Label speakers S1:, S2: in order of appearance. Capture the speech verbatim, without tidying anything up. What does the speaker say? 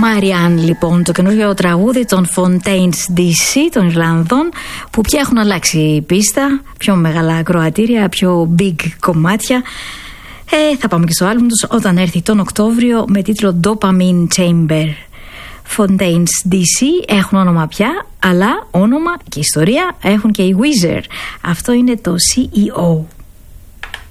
S1: Marianne, λοιπόν, το καινούργιο τραγούδι των Fontaines ντι σι, των Ιρλανδών, που πια έχουν αλλάξει πίστα, πιο μεγάλα ακροατήρια, πιο big κομμάτια. Ε, θα πάμε και στο άλμπουμ τους όταν έρθει τον Οκτώβριο με τίτλο Dopamine Chamber. Fontaines ντι σι έχουν όνομα πια, αλλά όνομα και ιστορία έχουν και οι Weezer. Αυτό είναι το σι ι ο.